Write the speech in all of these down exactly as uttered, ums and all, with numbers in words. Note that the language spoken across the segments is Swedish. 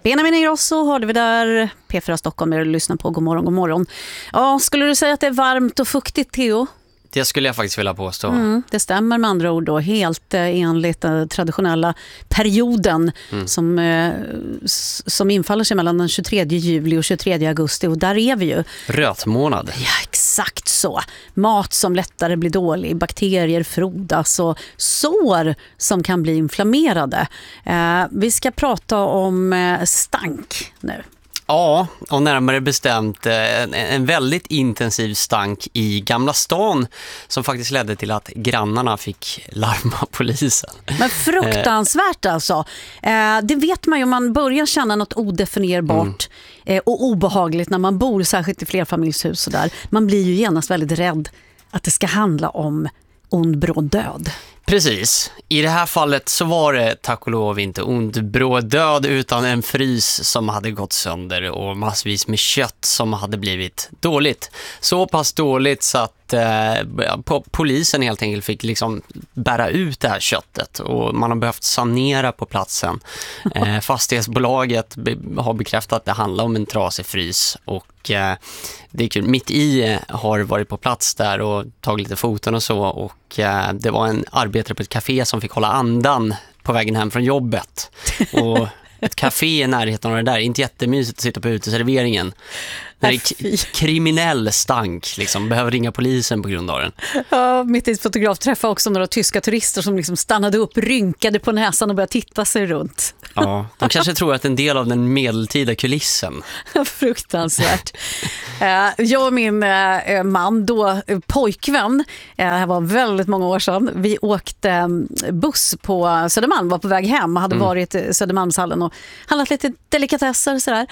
Benjamin Ingrosso hörde vi där. P fyra Stockholm är att lyssna på. God morgon, god morgon. Ja, skulle du säga att det är varmt och fuktigt, Theo? Det skulle jag faktiskt vilja påstå. Mm, det stämmer med andra ord då. Helt eh, enligt den traditionella perioden mm. som, eh, som infaller sig mellan den tjugotredje juli och tjugotredje augusti. Och där är vi ju. Rötmånad. Ja, exakt så. Mat som lättare blir dålig, bakterier frodas och sår som kan bli inflammerade. Eh, vi ska prata om eh, stank nu. Ja, och närmare bestämt en, en väldigt intensiv stank i Gamla stan som faktiskt ledde till att grannarna fick larma polisen. Men fruktansvärt alltså. Eh, det vet man ju om man börjar känna något odefinierbart mm. eh, och obehagligt när man bor särskilt i flerfamiljshus och där. Man blir ju genast väldigt rädd att det ska handla om ond bråd död. Precis. I det här fallet så var det tack och lov inte ond bråd död utan en frys som hade gått sönder och massvis med kött som hade blivit dåligt. Så pass dåligt så att eh, polisen helt enkelt fick liksom bära ut det här köttet och man har behövt sanera på platsen. Eh, fastighetsbolaget be- har bekräftat att det handlar om en trasig frys och eh, det är kul. Mitt i har varit på plats där och tagit lite foton och så och eh, det var en arbetare på ett café som fick hålla andan på vägen hem från jobbet. Och ett café i närheten av det där, inte jättemysigt att sitta på uteserveringen. När det är k- kriminell stank, liksom, behöver ringa polisen på grund av den. Ja, mitt i ett fotograf träffade också några tyska turister som liksom stannade upp, rynkade på näsan och började titta sig runt. Ja, de kanske tror att en del av den medeltida kulissen. Fruktansvärt. Jag och min man, då pojkvän, det här var väldigt många år sedan, vi åkte buss på Södermalm, var på väg hem och hade mm. varit i Södermalmshallen och handlat lite delikatesser sådär.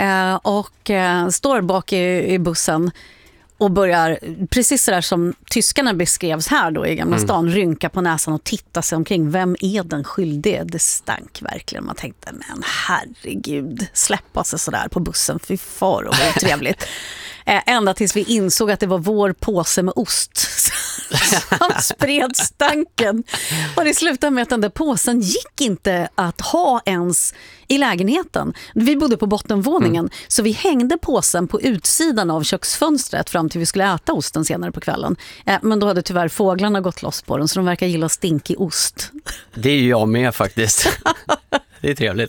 Och står bak i, i bussen och börjar, precis sådär som tyskarna beskrevs här då i Gamla stan, mm. rynka på näsan och titta sig omkring. Vem är den skyldige? Det stank verkligen. Man tänkte, men herregud, släppa sig sådär på bussen. Fy far, och vad trevligt. Eh, ända tills vi insåg att det var vår påse med ost som spred stanken. Och det slutade med att den där påsen gick inte att ha ens i lägenheten. Vi bodde på bottenvåningen, mm. så vi hängde påsen på utsidan av köksfönstret fram till vi skulle äta osten senare på kvällen. Eh, men då hade tyvärr fåglarna gått loss på den, så de verkar gilla stinkig ost. Det är ju jag med faktiskt. Det är trevligt.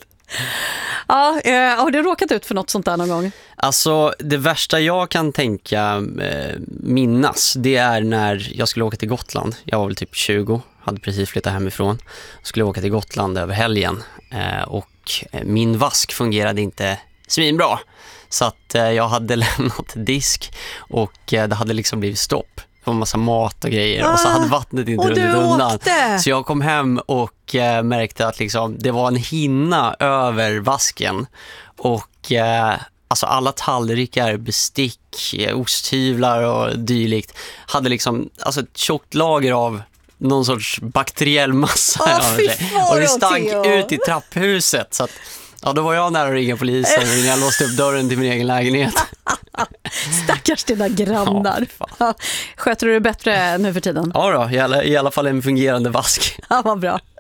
Ja, eh, har du råkat ut för något sånt där någon gång? Alltså, det värsta jag kan tänka eh, minnas, det är när jag skulle åka till Gotland. Jag var väl typ tjugo, hade precis flyttat hemifrån. Jag skulle åka till Gotland över helgen eh, och min vask fungerade inte svinbra. Så att eh, jag hade lämnat disk och eh, det hade liksom blivit stopp. Det var en massa mat och grejer ah, och så hade vattnet inte runnit undan. Så jag kom hem och eh, märkte att liksom, det var en hinna över vasken och eh, alltså alla tallrikar, bestick, osthyvlar och dylikt hade liksom alltså ett tjockt lager av någon sorts bakteriell massa oh, över sig. Och det stank ut i trapphuset så att ja, då var jag nära att ringa polisen när jag låste upp dörren till min egen lägenhet. Stackars dina grannar. Ja, ja. Sköter du det bättre nu för tiden? Ja då, i alla, i alla fall en fungerande vask. Ja, vad bra.